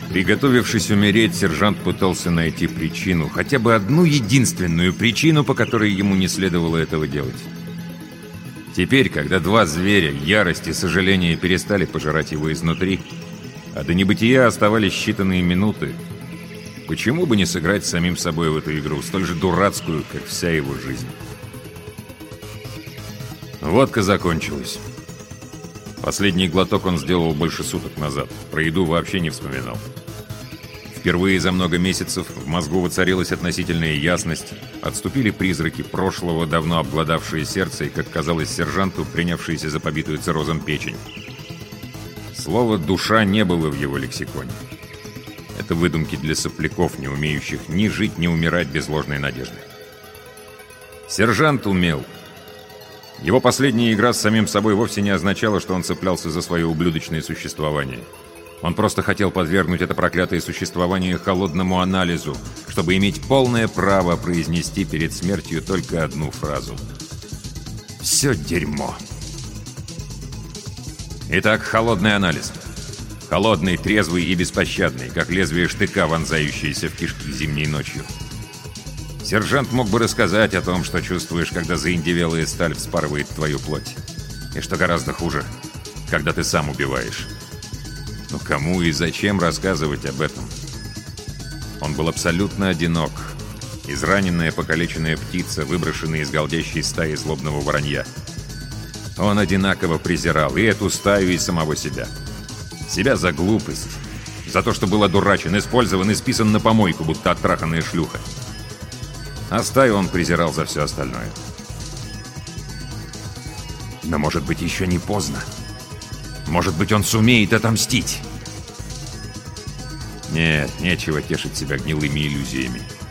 Приготовившись умереть, сержант пытался найти причину, хотя бы одну единственную причину, по которой ему не следовало этого делать. Теперь, когда два зверя, ярость и сожаление, перестали пожирать его изнутри, а до небытия оставались считанные минуты, почему бы не сыграть с самим собой в эту игру, столь же дурацкую, как вся его жизнь? Водка закончилась. Последний глоток он сделал больше суток назад. Про еду вообще не вспоминал. Впервые за много месяцев в мозгу воцарилась относительная ясность, отступили призраки прошлого, давно обглодавшие сердце и, как казалось сержанту, принявшиеся за побитую циррозом печень. Слово «душа» не было в его лексиконе. Это выдумки для сопляков, не умеющих ни жить, ни умирать без ложной надежды. Сержант умел. Его последняя игра с самим собой вовсе не означала, что он цеплялся за свое ублюдочное существование. Он просто хотел подвергнуть это проклятое существование холодному анализу, чтобы иметь полное право произнести перед смертью только одну фразу. «Все дерьмо». Итак, холодный анализ. Холодный, трезвый и беспощадный, как лезвие штыка, вонзающееся в кишки зимней ночью. Сержант мог бы рассказать о том, что чувствуешь, когда заиндевелая сталь вспарывает твою плоть. И что гораздо хуже, когда ты сам убиваешь. Но кому и зачем рассказывать об этом? Он был абсолютно одинок. Израненная, покалеченная птица, выброшенная из голдящей стаи злобного воронья. Он одинаково презирал и эту стаю, и самого себя. Себя за глупость, за то, что был одурачен, использован и списан на помойку, будто оттраханная шлюха. А стаю он презирал за все остальное. Но, может быть, еще не поздно. Может быть, он сумеет отомстить. Нет, нечего тешить себя гнилыми иллюзиями.